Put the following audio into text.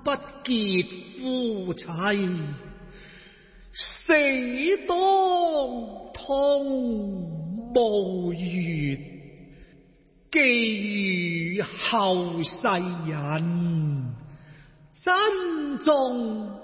不結夫妻，死當同墓穴，寄予後世人珍重